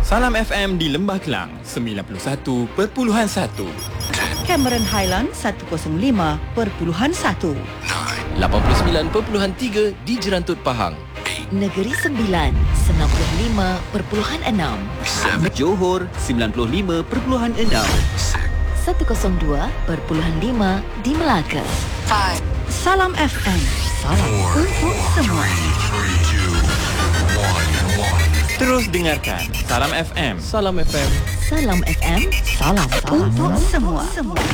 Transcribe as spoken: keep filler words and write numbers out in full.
Salam F M di Lembah Kelang sembilan puluh satu perpuluhan satu. Cameron Highland seratus lima perpuluhan satu. lapan puluh sembilan perpuluhan tiga di Jerantut Pahang. Negeri Sembilan sembilan puluh lima perpuluhan enam. Johor sembilan puluh lima perpuluhan enam. seratus dua perpuluhan lima di Melaka. Salam F M. Salam untuk semua. Terus dengarkan Salam F M. Salam F M. Salam F M. Salam untuk semua.